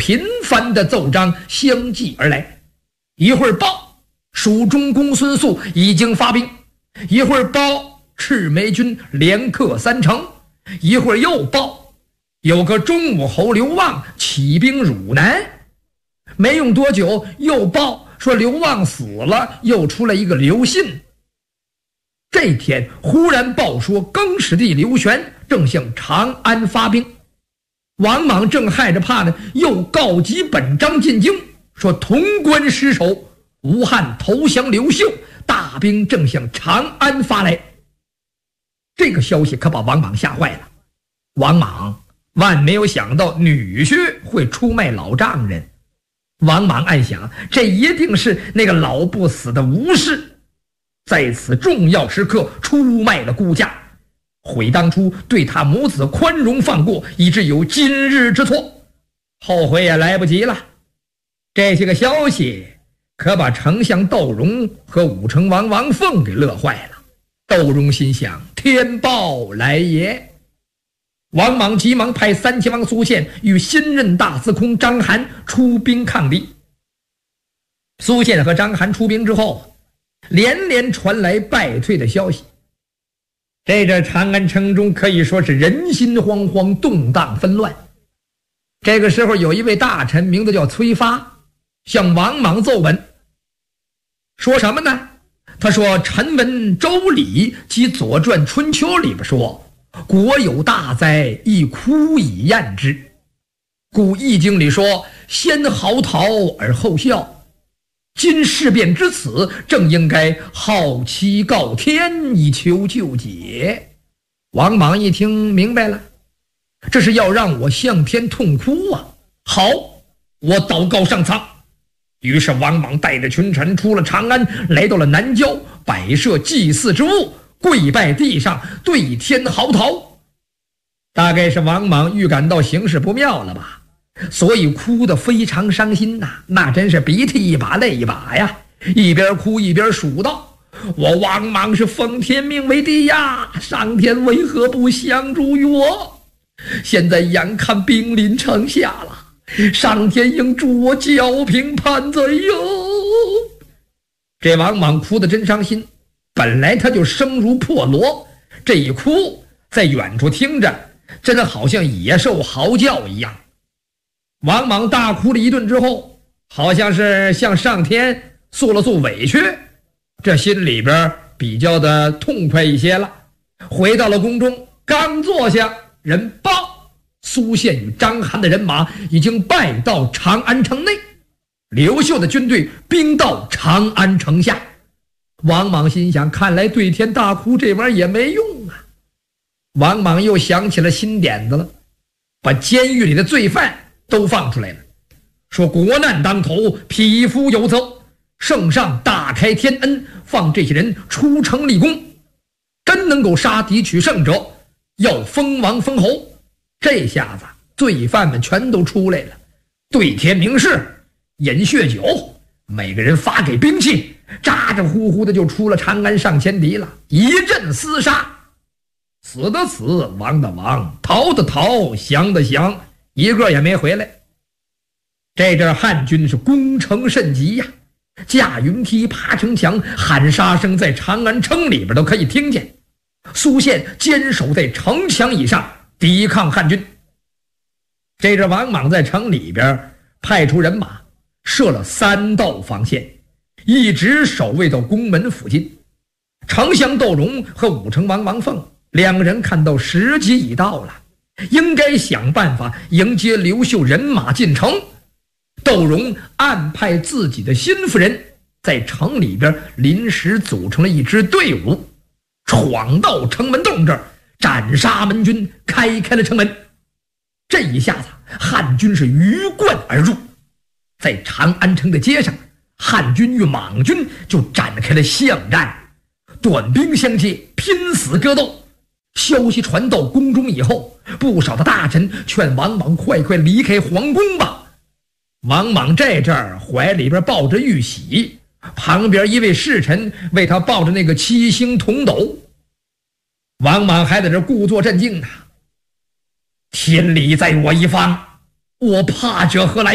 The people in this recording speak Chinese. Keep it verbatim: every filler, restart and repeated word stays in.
频繁的奏章相继而来。一会儿报蜀中公孙述已经发兵，一会儿报赤眉军连克三城，一会儿又报有个中武侯刘旺起兵汝南。没用多久又报说刘旺死了，又出来一个刘信。这天忽然报说更始帝刘玄正向长安发兵，王莽正害着怕呢，又告急本章进京，说潼关失守，吴汉投降刘秀，大兵正向长安发来。这个消息可把王莽吓坏了。王莽万没有想到女婿会出卖老丈人，王莽暗想，这一定是那个老不死的吴氏在此重要时刻出卖了顾家，悔当初对他母子宽容放过，以致有今日之错，后悔也来不及了。这些个消息可把丞相窦融和武成王王凤给乐坏了。窦融心想，天报来也。王莽急忙派三齐王苏宪与新任大司空章邯出兵抗敌。苏宪和章邯出兵之后，连连传来败退的消息。这个长安城中可以说是人心惶惶，动荡纷乱。这个时候有一位大臣名字叫崔发，向王莽奏本，说什么呢？他说，臣闻周礼及左传春秋里边说，国有大灾，亦哭以验之。故易经里说，先嚎啕而后笑。今事变之此，正应该好期告天，以求救解。王莽一听明白了，这是要让我向天痛哭啊！好，我祷告上苍。于是王莽带着群臣出了长安，来到了南郊，摆设祭祀之物，跪拜地上，对天嚎啕。大概是王莽预感到形势不妙了吧，所以哭得非常伤心呐、啊，那真是鼻涕一把泪一把呀，一边哭一边数道：我王莽是奉天命为帝呀，上天为何不相助于我？现在眼看兵临城下了，上天应助我剿平叛贼哟！这王莽哭得真伤心，本来他就声如破锣，这一哭在远处听着真好像野兽嚎叫一样。王莽大哭了一顿之后，好像是向上天诉了诉委屈，这心里边比较的痛快一些了。回到了宫中，刚坐下，人报苏宪与章邯的人马已经败到长安城内，刘秀的军队兵到长安城下。王莽心想，看来对天大哭这玩意儿也没用啊。王莽又想起了新点子了，把监狱里的罪犯都放出来了，说国难当头，匹夫有责，圣上大开天恩，放这些人出城立功，真能够杀敌取胜者，要封王封侯。这下子罪犯们全都出来了，对天明誓，饮血酒，每个人发给兵器，咋咋呼呼的就出了长安上前敌了，一阵厮杀，死的死，亡的亡，逃的逃，降的降，一个也没回来。这阵汉军是攻城甚急呀，架云梯爬城墙，喊杀声在长安城里边都可以听见。苏宪坚守在城墙以上抵抗汉军。这阵王莽在城里边派出人马设了三道防线，一直守卫到宫门附近。丞相窦融和武成王王凤两人看到时机已到了，应该想办法迎接刘秀人马进城。窦融暗派自己的心腹人在城里边临时组成了一支队伍，闯到城门洞这儿，斩杀门军，开开了城门。这一下子汉军是鱼贯而入，在长安城的街上，汉军与莽军就展开了巷战，短兵相接，拼死格斗。消息传到宫中以后，不少的大臣劝王莽快快离开皇宫吧。王莽这阵儿怀里边抱着玉玺，旁边一位侍臣为他抱着那个七星铜斗。王莽还在这故作镇静呢，天理在我一方，我怕者何来？